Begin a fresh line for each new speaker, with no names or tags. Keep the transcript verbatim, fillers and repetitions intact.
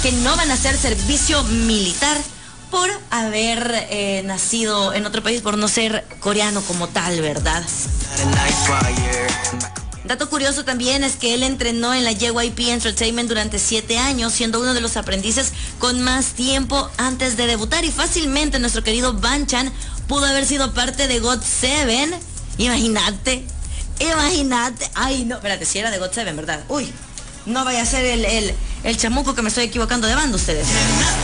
que no van a hacer servicio militar por haber eh, nacido en otro país, por no ser coreano como tal, ¿verdad? Dato curioso también es que él entrenó en la J Y P Entertainment durante siete años, siendo uno de los aprendices con más tiempo antes de debutar, y fácilmente nuestro querido Banchan pudo haber sido parte de God Seven. Imagínate, imagínate. Ay, no, espérate, si era de God Seven, ¿verdad? Uy, no vaya a ser el, el, el chamuco que me estoy equivocando de banda ustedes.